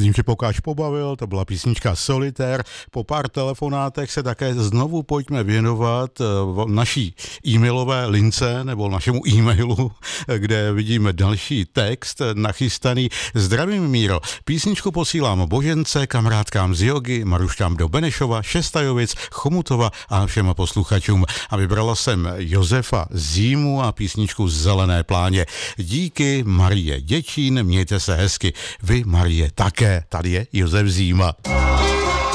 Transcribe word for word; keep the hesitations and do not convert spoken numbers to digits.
Věřím, že pokáž pobavil, to byla písnička Solitér. Po pár telefonátech se také znovu pojďme věnovat naší e-mailové lince nebo našemu e-mailu, kde vidíme další text nachystaný. Zdravím, Míro. Písničku posílám Božence, kamarádkám z jogy, Maruškám do Benešova, Šestajovic, Chomutova a všem posluchačům. A vybrala jsem Josefa Zímu a písničku Zelené pláně. Díky, Marie Děčín, mějte se hezky. Vy, Marie, také. Tady je Josef Zíma.